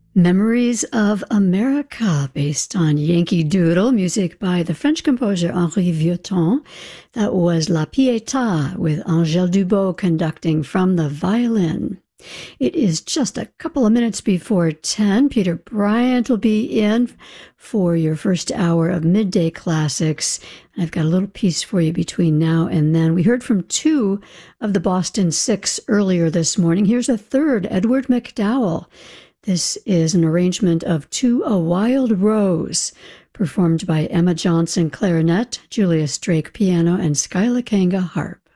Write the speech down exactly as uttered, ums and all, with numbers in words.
Memories of America, based on Yankee Doodle, music by the French composer Henri Vieuxtemps. That was La Pietà, with Angèle Dubot conducting from the violin. It is just a couple of minutes before ten. Peter Bryant will be in for your first hour of Midday Classics. I've got a little piece for you between now and then. We heard from two of the Boston Six earlier this morning. Here's a third, Edward McDowell. This is an arrangement of To a Wild Rose, performed by Emma Johnson clarinet, Julius Drake piano, and Skyla Kanga harp.